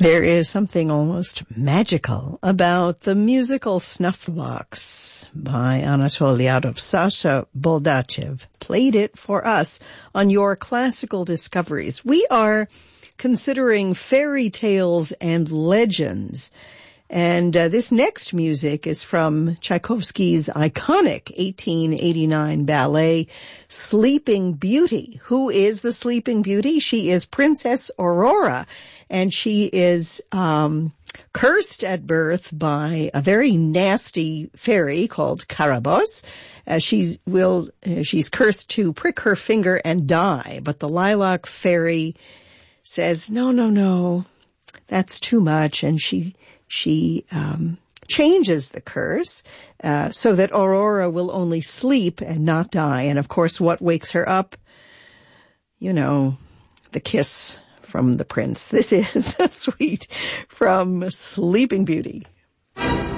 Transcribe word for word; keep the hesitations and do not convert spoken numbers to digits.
There is something almost magical about the musical Snuff Box by Anatol Lyadov. Sasha Boldachev played it for us on Your Classical Discoveries. We are considering fairy tales and legends. And uh, this next music is from Tchaikovsky's iconic eighteen eighty-nine ballet, Sleeping Beauty. Who is the Sleeping Beauty? She is Princess Aurora, and she is um cursed at birth by a very nasty fairy called Karabos. Uh, she's will uh, she's cursed to prick her finger and die, but the lilac fairy says, no, no, no, that's too much, and she She um, changes the curse uh, so that Aurora will only sleep and not die. And, of course, what wakes her up? You know, the kiss from the prince. This is a suite from Sleeping Beauty.